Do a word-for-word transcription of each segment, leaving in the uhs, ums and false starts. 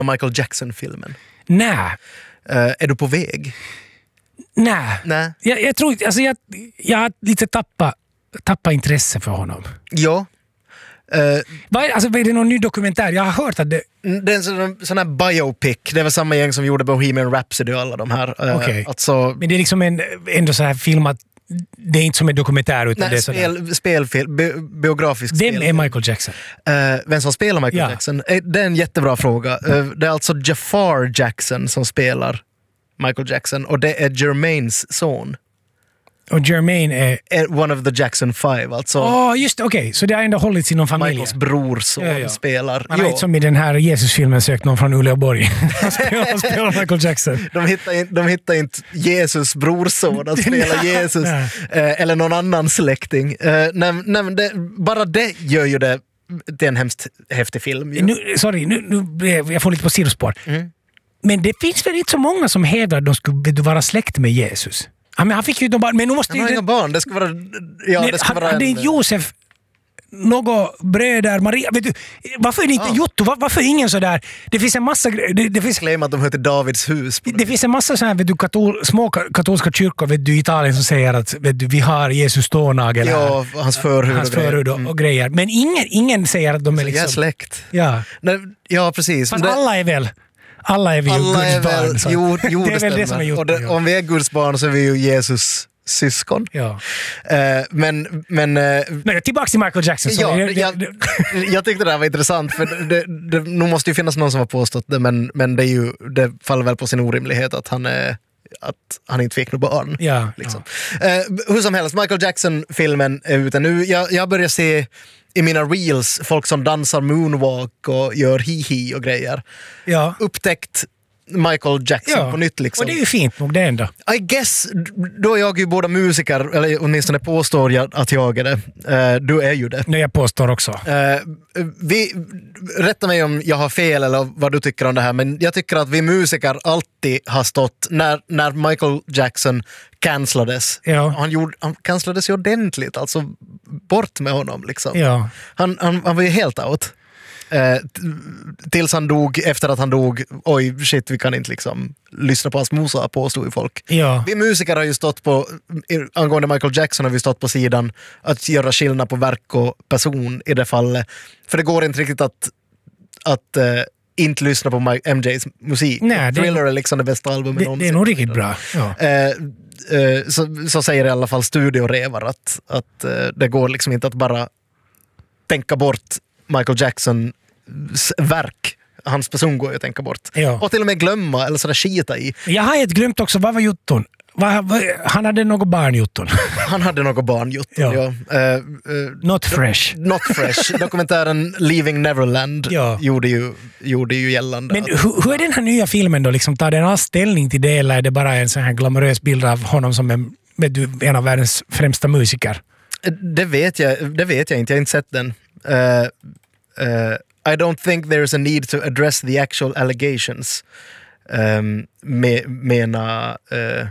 Michael Jackson-filmen? Nej. Uh, är du på väg? Nej. Nej. Jag, jag tror alltså jag, jag har lite tappat tappa intresse för honom. Ja. Uh, Vad är, alltså, är det någon ny dokumentär? Jag har hört att det... Det är en sån, sån här biopic. Det var samma gäng som gjorde Bohemian Rhapsody och alla de här. Uh, okay. alltså, Men det är liksom en, ändå så här filmat. Det är inte som en dokumentär utan nej, det är sådär. spel, spelfilm, bi, biografisk Vem spelfilm. är Michael Jackson? Uh, vem som spelar Michael ja. Jackson? Det är en jättebra fråga. Uh, det är alltså Jafar Jackson som spelar Michael Jackson och det är Jermaines son. Och Jermaine är... One of the Jackson Five, alltså. Ja, oh, just det. Okej. Okay. Så det har ändå hållits inom familjen. Michaels brorson ja, ja. spelar. Man har inte som i den här Jesus-filmen sökt någon från Uleåborg. Han spelar, han spelar Michael Jackson. De hittar, in, de hittar inte Jesus brorson att spela Jesus. eh, eller någon annan släkting. Eh, nej, nej, det, bara det gör ju det till en hemskt häftig film. Nu, sorry, nu, nu, jag får lite på sidospår. Mm. Men det finns väl inte så många som hävdar att de skulle vara släkt med Jesus? Ja, men han fick ju de barn, men nu måste han har ju... inga barn, det ska vara... Ja, men, det ska han, vara det är en... Josef, något bröder, Maria, vet du, varför är det inte ja. Jotto? Var, varför är ingen så där? Det finns en massa... Det, det finns... Claim att de hör till Davids hus. Det, det finns en massa så här, vet du, katol, små katolska kyrkor vet du, i Italien som säger att vet du, vi har Jesus stånagel här. Ja, hans förhud, hans förhud och, och, och grejer. Men ingen, ingen säger att de är liksom... Jag är släkt. Ja, Nej, ja precis. fast det... alla är väl... Alla är vi ju alla Guds är väl, barn. Så. Jo, jo, det är väl det som är gjort. Och det, om vi är Guds barn så är vi ju Jesus syskon. Ja. Uh, men... men uh, Nej, tillbaka till Michael Jackson. Ja, det, jag, det, jag tyckte det här var intressant för det, det, nu måste ju finnas någon som har påstått det men, men det, är ju, det faller väl på sin orimlighet att han är att han inte fick något barn. Ja, liksom. ja. Uh, hur som helst, Michael Jackson-filmen är ute nu. Jag, jag börjar se i mina reels folk som dansar moonwalk och gör hi-hi och grejer. Ja. Upptäckt Michael Jackson ja. på nytt liksom. Och det är ju fint nog det ändå. I guess, då är jag ju båda musiker, eller åtminstone påstår jag att jag är det. Uh, du är ju det. Nej, jag påstår också. Uh, vi, rätta mig om jag har fel eller vad du tycker om det här, men jag tycker att vi musiker alltid har stått, när, när Michael Jackson cancellades. Ja. Han, gjorde, han cancellades ju ordentligt, alltså bort med honom liksom. Ja. Han, han, han var ju helt out. Eh, tills han dog, efter att han dog, oj shit, vi kan inte liksom lyssna på hans musa, påstod ju folk. Ja. Vi musiker har ju stått på, angående Michael Jackson har vi stått på sidan att göra skillnad på verk och person i det fallet. För det går inte riktigt att, att eh, inte lyssna på M J:s musik. Nej, det, Thriller är liksom det bästa albumet det, någonsin. det är nog riktigt bra. Ja. Eh, eh, så, så säger i alla fall studiorevar att, att eh, det går liksom inte att bara tänka bort Michael Jackson verk. Hans person går ju att tänka bort. Ja. Och till och med glömma eller sådär skita i. Jag har ett glömt också, vad var Jutton? Va, va, han hade något barn Jutton. Han hade något barn Jutton, ja. ja. Uh, uh, Not fresh. Not fresh. Dokumentären Leaving Neverland ja. gjorde, ju, gjorde ju gällande. Men att... hur, hur är den här nya filmen då? Liksom, tar den all ställning till det eller är det bara en sån här glamorös bild av honom som en, vet du, en av världens främsta musiker? Det vet jag, det vet jag inte. Jag har inte sett den. Uh, uh, I don't think there's a need to address the actual allegations. Um, me, mena uh,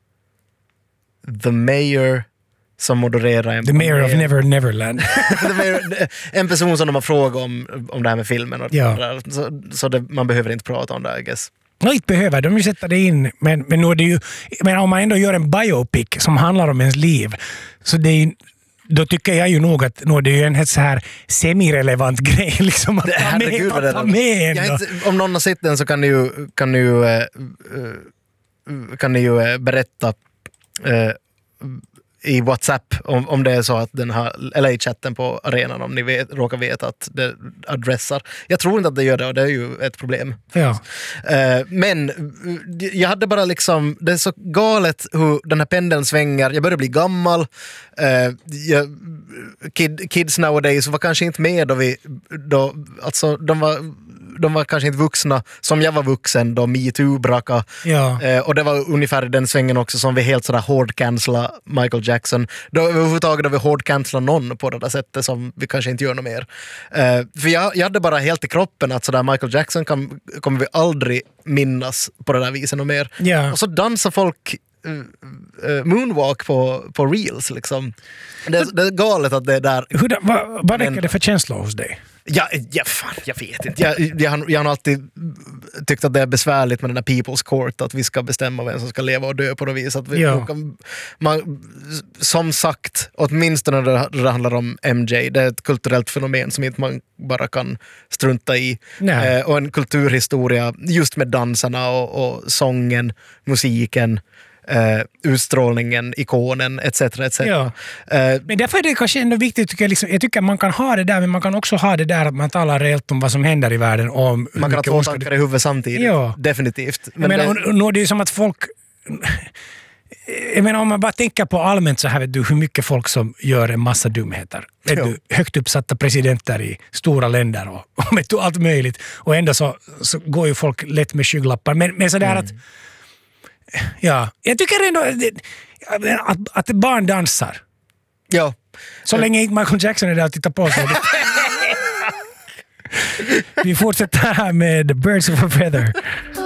the mayor som modererar en The mayor of Never Neverland. mayor, en person som de har frågat om, om det här med filmen och ja. där, så, så det, man behöver inte prata om det, I guess. Nej, inte behöver. De vill sätta det in. Men, men, nu är det ju, men om man ändå gör en biopic som handlar om ens liv så det är, då tycker jag ju nog att nu är det ju en så här semi-relevant grej liksom att ta med, att ta med jag inte, om någon har sett den så kan ni ju, kan ni ju, uh, kan ni ju uh, berätta uh, i WhatsApp om, om det är så att den har, eller i chatten på arenan om ni vet, råkar veta att det adressar. Jag tror inte att det gör det och det är ju ett problem. Ja. Uh, men jag hade bara liksom, det är så galet hur den här pendeln svänger. Jag börjar bli gammal. Uh, jag, kid, kids nowadays var kanske inte med då vi, då, alltså de var de var kanske inte vuxna som jag var vuxen då MeToo braka. Ja. Eh, och det var ungefär den svängen också som vi helt sådär hårdcancela Michael Jackson. Då överhuvudtaget då vi hårdcancela någon på det där sättet som vi kanske inte gör något mer. Eh, för jag, jag hade bara helt i kroppen att sådär Michael Jackson kan, kommer vi aldrig minnas på det där viset något mer. Ja. Och så dansar folk uh, moonwalk på, på Reels. Liksom. Det, det är galet att det är där. Hur, vad vad räcker det för känslor hos dig? Ja, ja, fan, jag vet inte. Jag, jag, har, jag har alltid tyckt att det är besvärligt med den här People's Court, att vi ska bestämma vem som ska leva och dö på något vis. Att vi, Ja. kan, man, som sagt, åtminstone när det handlar om M J, det är ett kulturellt fenomen som inte man bara kan strunta i. Nej. Eh, och en kulturhistoria just med dansarna och, och sången, musiken, Uh, utstrålningen, ikonen, et cetera et cetera. Ja. Uh, Men därför är det kanske ändå viktigt, tycker jag, liksom, jag tycker man kan ha det där, men man kan också ha det där att man talar reellt om vad som händer i världen. Och om man kan ha två ondska- tankar i huvudet samtidigt. Ja. Definitivt. Men Men jag menar, det, och, och det är ju som att folk... Jag menar, om man bara tänker på allmänt så här, vet du, hur mycket folk som gör en massa dumheter. Vet Ja. du, högt uppsatta presidenter i stora länder och, och vet du, allt möjligt. Och ändå så, så går ju folk lätt med skygglappar. Men, men sådär Mm. att... Ja, jag tycker ändå att, att barn dansar. ja. Så länge inte Michael Jackson är där och tittar på sig. Vi fortsätter här med Birds of a Feather.